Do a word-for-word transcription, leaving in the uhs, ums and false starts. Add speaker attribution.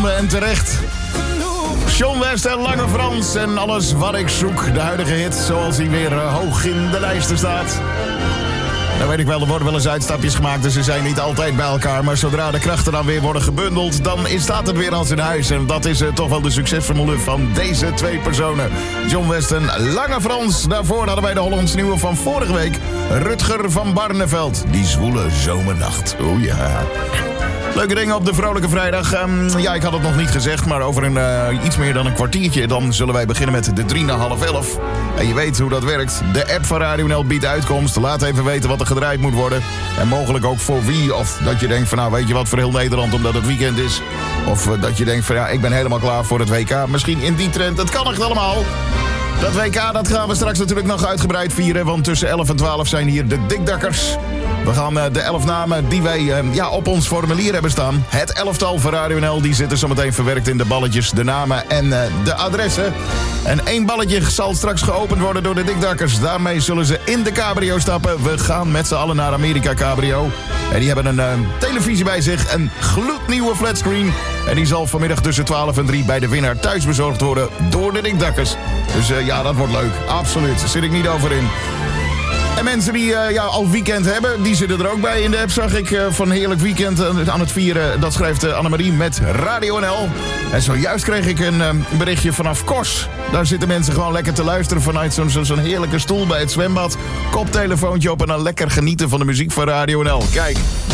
Speaker 1: zonde en terecht. John West en Lange Frans en Alles Wat Ik Zoek. De huidige hit, zoals hij weer uh, hoog in de lijsten staat. Dan weet ik wel, er worden wel eens uitstapjes gemaakt, dus ze zijn niet altijd bij elkaar. Maar zodra de krachten dan weer worden gebundeld, dan staat het weer als in huis. En dat is uh, toch wel de succesformule van deze twee personen. John West en Lange Frans. Daarvoor hadden wij de Hollands Nieuwe van vorige week. Rutger van Barneveld. Die zwoele zomernacht. Oeh ja. Leuke dingen op de Vrolijke Vrijdag. Um, ja, ik had het nog niet gezegd, maar over een, uh, iets meer dan een kwartiertje... dan zullen wij beginnen met de drie na half elf. En je weet hoe dat werkt. De app van Radio N L biedt uitkomst. Laat even weten wat er gedraaid moet worden. En mogelijk ook voor wie. Of dat je denkt van, nou, weet je wat, voor heel Nederland... omdat het weekend is. Of uh, dat je denkt van, ja, ik ben helemaal klaar voor het W K. Misschien in die trend. Het kan echt allemaal. Dat W K, dat gaan we straks natuurlijk nog uitgebreid vieren... want tussen elf en twaalf zijn hier de Dikdakkers. We gaan uh, de elf namen die wij uh, ja, op ons formulier hebben staan. Het elftal van Radio N L, die zitten zometeen verwerkt in de balletjes, de namen en uh, de adressen. En één balletje zal straks geopend worden door de Dikdakkers. Daarmee zullen ze in de cabrio stappen. We gaan met z'n allen naar Amerika Cabrio. En die hebben een uh, televisie bij zich, een gloednieuwe flatscreen. En die zal vanmiddag tussen twaalf en drie bij de winnaar thuis bezorgd worden door de Dikdakkers. Dus uh, ja, dat wordt leuk. Absoluut. Daar zit ik niet over in. En mensen die uh, ja, al weekend hebben, die zitten er ook bij. In de app zag ik uh, van Heerlijk Weekend uh, aan het vieren. Dat schrijft uh, Annemarie met Radio N L. En zojuist kreeg ik een uh, berichtje vanaf Kos. Daar zitten mensen gewoon lekker te luisteren vanuit zo'n, zo, zo'n heerlijke stoel bij het zwembad. Koptelefoontje op en dan lekker genieten van de muziek van Radio N L. Kijk.